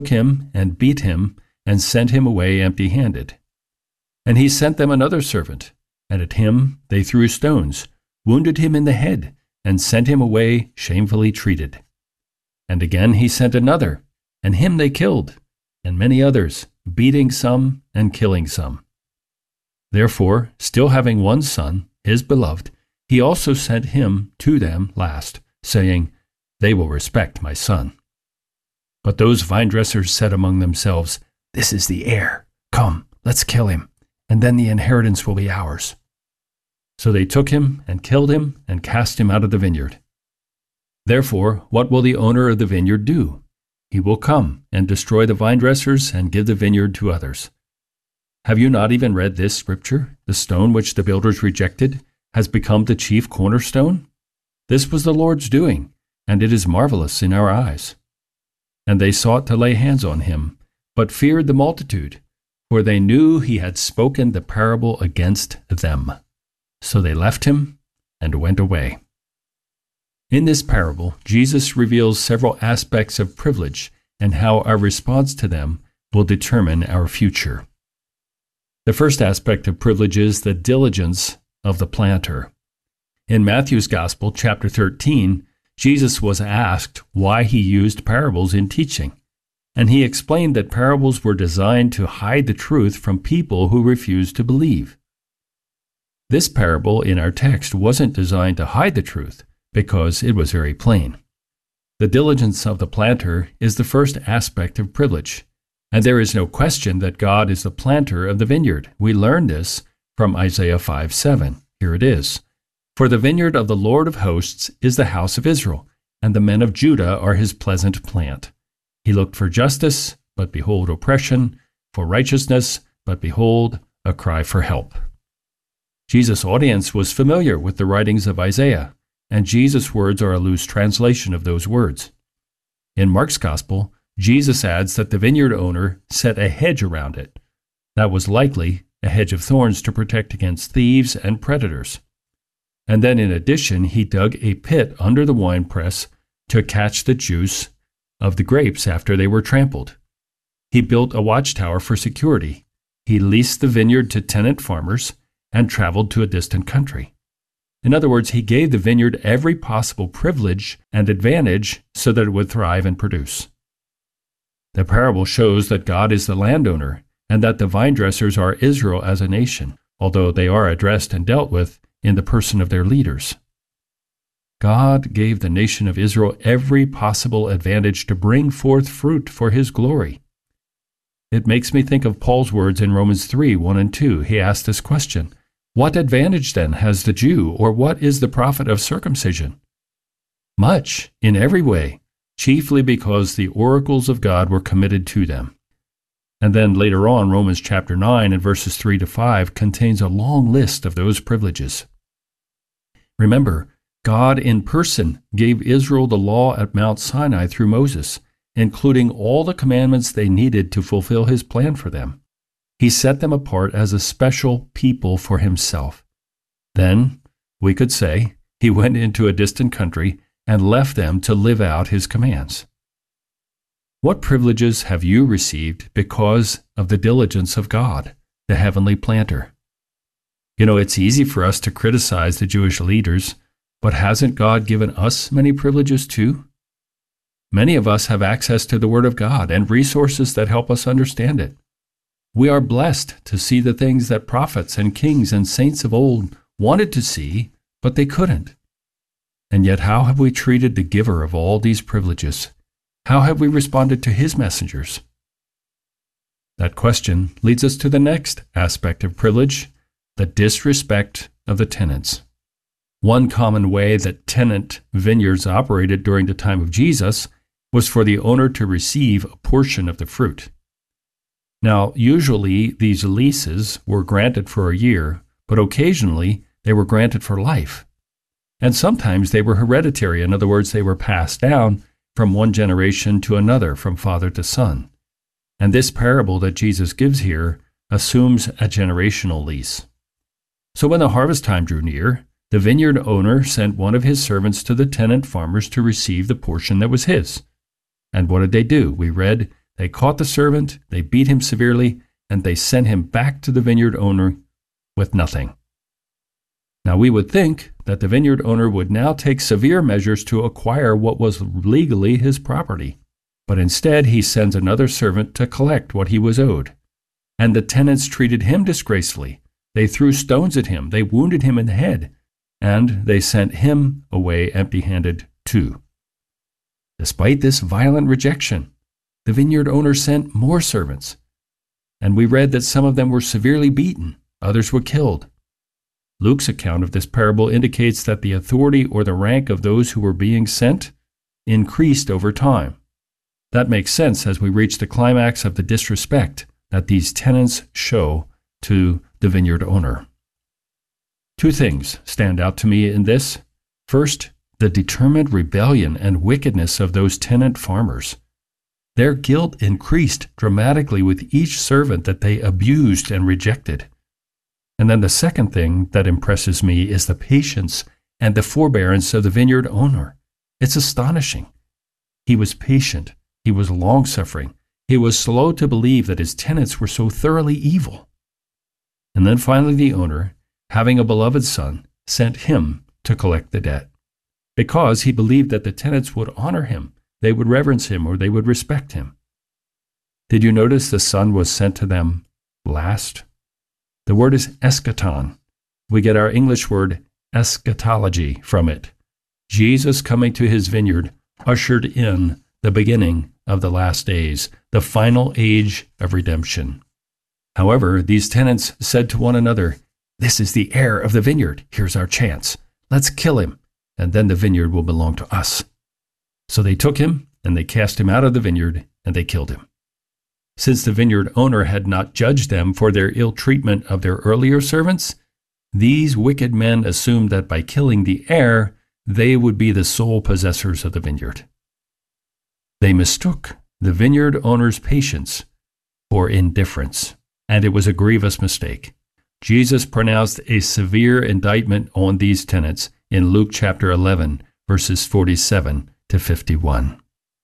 him and beat him and sent him away empty-handed. And he sent them another servant, and at him they threw stones, wounded him in the head, and sent him away shamefully treated. And again he sent another, and him they killed, and many others, beating some and killing some. Therefore, still having one son, his beloved, he also sent him to them last, saying, They will respect my son. But those vine-dressers said among themselves, This is the heir. Come, let's kill him, and then the inheritance will be ours. So they took him and killed him and cast him out of the vineyard. Therefore, what will the owner of the vineyard do? He will come and destroy the vine-dressers and give the vineyard to others. Have you not even read this scripture? The stone which the builders rejected has become the chief cornerstone? This was the Lord's doing, and it is marvelous in our eyes. And they sought to lay hands on him, but feared the multitude, for they knew he had spoken the parable against them. So they left him and went away. In this parable, Jesus reveals several aspects of privilege and how our response to them will determine our future. The first aspect of privilege is the diligence of the planter. In Matthew's Gospel, chapter 13, Jesus was asked why he used parables in teaching, and he explained that parables were designed to hide the truth from people who refused to believe. This parable in our text wasn't designed to hide the truth, because it was very plain. The diligence of the planter is the first aspect of privilege, and there is no question that God is the planter of the vineyard. We learn this from Isaiah 5:7. Here it is. For the vineyard of the Lord of hosts is the house of Israel, and the men of Judah are his pleasant plant. He looked for justice, but behold oppression, for righteousness, but behold a cry for help. Jesus' audience was familiar with the writings of Isaiah, and Jesus' words are a loose translation of those words. In Mark's Gospel, Jesus adds that the vineyard owner set a hedge around it. That was likely a hedge of thorns to protect against thieves and predators. And then in addition, he dug a pit under the winepress to catch the juice of the grapes after they were trampled. He built a watchtower for security. He leased the vineyard to tenant farmers and traveled to a distant country. In other words, he gave the vineyard every possible privilege and advantage so that it would thrive and produce. The parable shows that God is the landowner and that the vine dressers are Israel as a nation, although they are addressed and dealt with in the person of their leaders. God gave the nation of Israel every possible advantage to bring forth fruit for his glory. It makes me think of Paul's words in Romans 3:1-2. He asked this question, What advantage then has the Jew, or what is the profit of circumcision? Much, in every way, chiefly because the oracles of God were committed to them. And then later on, Romans chapter 9 and verses 3-5 contains a long list of those privileges. Remember, God in person gave Israel the law at Mount Sinai through Moses, including all the commandments they needed to fulfill his plan for them. He set them apart as a special people for himself. Then, we could say, he went into a distant country and left them to live out his commands. What privileges have you received because of the diligence of God, the heavenly planter? You know, it's easy for us to criticize the Jewish leaders, but hasn't God given us many privileges too? Many of us have access to the Word of God and resources that help us understand it. We are blessed to see the things that prophets and kings and saints of old wanted to see, but they couldn't. And yet, how have we treated the giver of all these privileges? How have we responded to his messengers? That question leads us to the next aspect of privilege, the disrespect of the tenants. One common way that tenant vineyards operated during the time of Jesus was for the owner to receive a portion of the fruit. Now, usually these leases were granted for a year, but occasionally they were granted for life. And sometimes they were hereditary. In other words, they were passed down from one generation to another, from father to son. And this parable that Jesus gives here assumes a generational lease. So when the harvest time drew near, the vineyard owner sent one of his servants to the tenant farmers to receive the portion that was his. And what did they do? We read They caught the servant, they beat him severely, and they sent him back to the vineyard owner with nothing. Now we would think that the vineyard owner would now take severe measures to acquire what was legally his property. But instead he sends another servant to collect what he was owed. And the tenants treated him disgracefully. They threw stones at him, they wounded him in the head, and they sent him away empty-handed too. Despite this violent rejection, the vineyard owner sent more servants. And we read that some of them were severely beaten, others were killed. Luke's account of this parable indicates that the authority or the rank of those who were being sent increased over time. That makes sense as we reach the climax of the disrespect that these tenants show to the vineyard owner. Two things stand out to me in this. First, the determined rebellion and wickedness of those tenant farmers. Their guilt increased dramatically with each servant that they abused and rejected. And then the second thing that impresses me is the patience and the forbearance of the vineyard owner. It's astonishing. He was patient. He was long-suffering. He was slow to believe that his tenants were so thoroughly evil. And then finally the owner, having a beloved son, sent him to collect the debt, because he believed that the tenants would honor him, they would reverence him, or they would respect him. Did you notice the son was sent to them last? The word is eschaton. We get our English word eschatology from it. Jesus coming to his vineyard ushered in the beginning of the last days, the final age of redemption. However, these tenants said to one another, "This is the heir of the vineyard. Here's our chance. Let's kill him, and then the vineyard will belong to us." So they took him, and they cast him out of the vineyard, and they killed him. Since the vineyard owner had not judged them for their ill treatment of their earlier servants, these wicked men assumed that by killing the heir, they would be the sole possessors of the vineyard. They mistook the vineyard owner's patience for indifference, and it was a grievous mistake. Jesus pronounced a severe indictment on these tenants in Luke chapter 11, verses 47 to 51.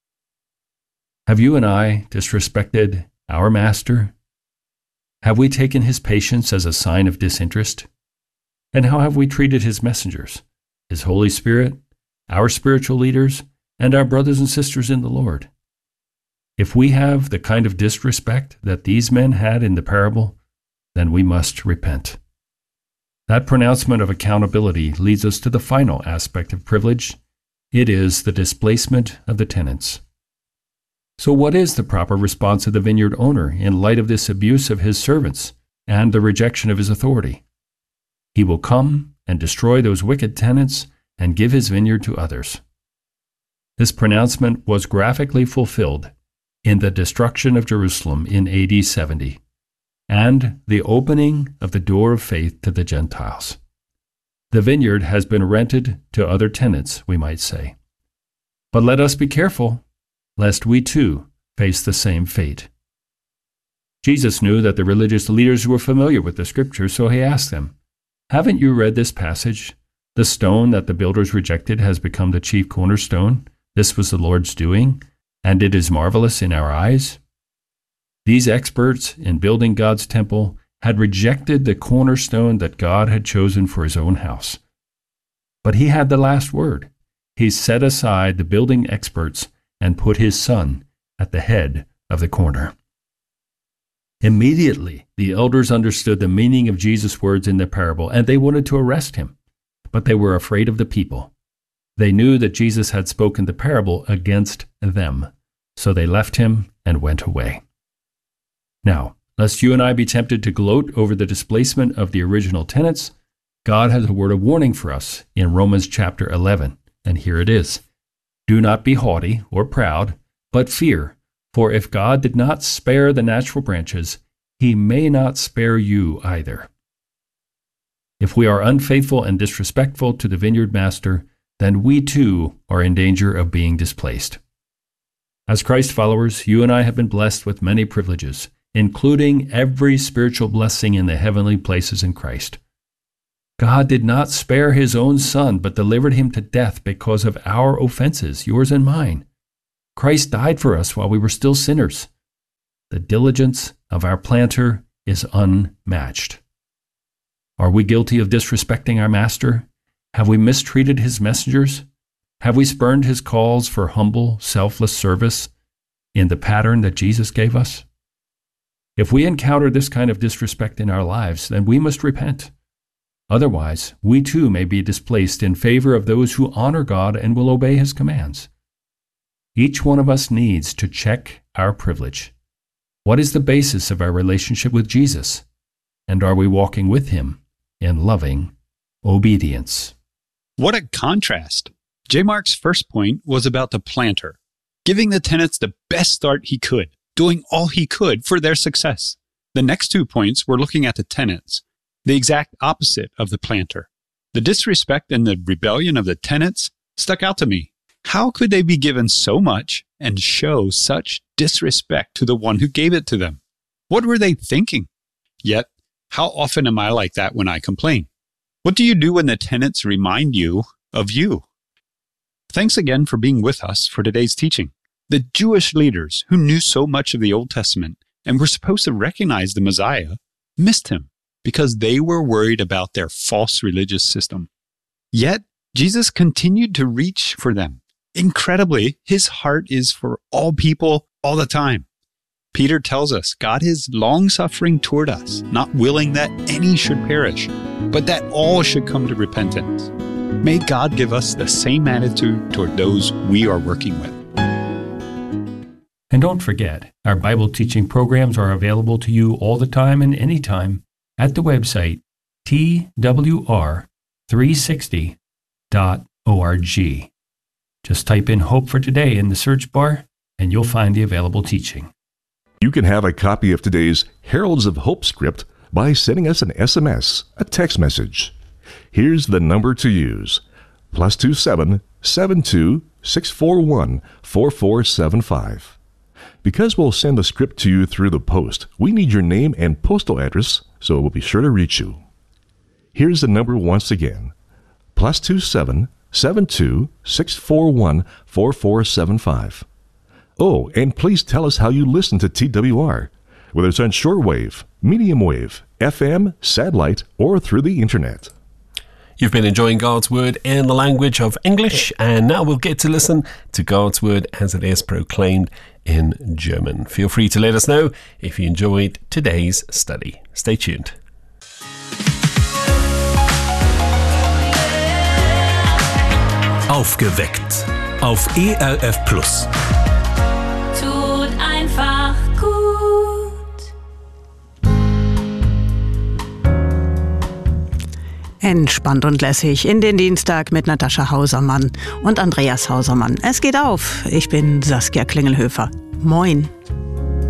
Have you and I disrespected our master? Have we taken his patience as a sign of disinterest? And how have we treated his messengers, his Holy Spirit, our spiritual leaders, and our brothers and sisters in the Lord? If we have the kind of disrespect that these men had in the parable, then we must repent. That pronouncement of accountability leads us to the final aspect of privilege. It is the displacement of the tenants. So what is the proper response of the vineyard owner in light of this abuse of his servants and the rejection of his authority? He will come and destroy those wicked tenants and give his vineyard to others. This pronouncement was graphically fulfilled in the destruction of Jerusalem in AD 70 and the opening of the door of faith to the Gentiles. The vineyard has been rented to other tenants, we might say. But let us be careful, lest we too face the same fate. Jesus knew that the religious leaders were familiar with the scriptures, so he asked them, "Haven't you read this passage? The stone that the builders rejected has become the chief cornerstone. This was the Lord's doing, and it is marvelous in our eyes." These experts in building God's temple had rejected the cornerstone that God had chosen for his own house. But he had the last word. He set aside the building experts and put his son at the head of the corner. Immediately, the elders understood the meaning of Jesus' words in the parable, and they wanted to arrest him. But they were afraid of the people. They knew that Jesus had spoken the parable against them, so they left him and went away. Now, lest you and I be tempted to gloat over the displacement of the original tenants, God has a word of warning for us in Romans chapter 11, and here it is. "Do not be haughty or proud, but fear, for if God did not spare the natural branches, he may not spare you either." If we are unfaithful and disrespectful to the vineyard master, then we too are in danger of being displaced. As Christ followers, you and I have been blessed with many privileges, including every spiritual blessing in the heavenly places in Christ. God did not spare his own son, but delivered him to death because of our offenses, yours and mine. Christ died for us while we were still sinners. The diligence of our planter is unmatched. Are we guilty of disrespecting our master? Have we mistreated his messengers? Have we spurned his calls for humble, selfless service in the pattern that Jesus gave us? If we encounter this kind of disrespect in our lives, then we must repent. Otherwise, we too may be displaced in favor of those who honor God and will obey his commands. Each one of us needs to check our privilege. What is the basis of our relationship with Jesus? And are we walking with him in loving obedience? What a contrast! J. Mark's first point was about the planter, giving the tenants the best start he could, doing all he could for their success. The next 2 points were looking at the tenants, the exact opposite of the planter. The disrespect and the rebellion of the tenants stuck out to me. How could they be given so much and show such disrespect to the one who gave it to them? What were they thinking? Yet, how often am I like that when I complain? What do you do when the tenants remind you of you? Thanks again for being with us for today's teaching. The Jewish leaders who knew so much of the Old Testament and were supposed to recognize the Messiah missed him because they were worried about their false religious system. Yet, Jesus continued to reach for them. Incredibly, his heart is for all people all the time. Peter tells us God is long-suffering toward us, not willing that any should perish, but that all should come to repentance. May God give us the same attitude toward those we are working with. And don't forget, our Bible teaching programs are available to you all the time and anytime at the website twr360.org. Just type in Hope for Today in the search bar, and you'll find the available teaching. You can have a copy of today's Heralds of Hope script by sending us an SMS, a text message. Here's the number to use: +27 72 641 4475. Because we'll send the script to you through the post, we need your name and postal address, so we'll be sure to reach you. Here's the number once again: +27 72 641 4475. Oh, and please tell us how you listen to TWR, whether it's on shortwave, medium wave, FM, satellite, or through the internet. You've been enjoying God's Word in the language of English, and now we'll get to listen to God's Word as it is proclaimed in German. Feel free to let us know if you enjoyed today's study. Stay tuned. Aufgeweckt auf ERF Plus. Tut einfach gut. Entspannt und lässig in den Dienstag mit Natascha Hausermann und Andreas Hausermann. Es geht auf. Ich bin Saskia Klingelhöfer. Moin.